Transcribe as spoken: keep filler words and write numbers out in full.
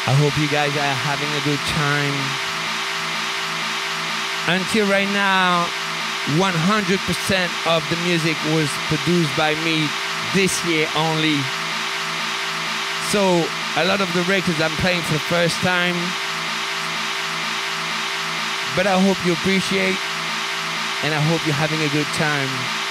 I hope you guys are having a good time. Until right now, one hundred percent of the music was produced by me this year only. So a lot of the records I'm playing for the first time. But I hope you appreciate, and I hope you're having a good time.